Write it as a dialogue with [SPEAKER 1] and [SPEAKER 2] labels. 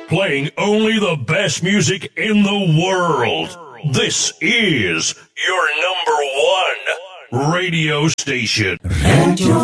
[SPEAKER 1] Playing only the best music in the world. This is your number one radio station.
[SPEAKER 2] Radio